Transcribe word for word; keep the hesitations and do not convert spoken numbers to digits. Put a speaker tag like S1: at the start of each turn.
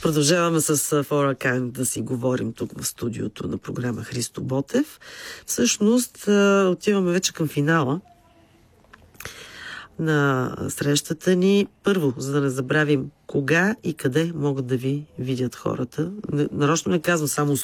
S1: Продължаваме с Фора Кайн да си говорим тук в студиото на програма Христо Ботев. Всъщност отиваме вече към финала на срещата ни. Първо, за да не забравим кога и къде могат да ви видят хората. Нарочно не казвам само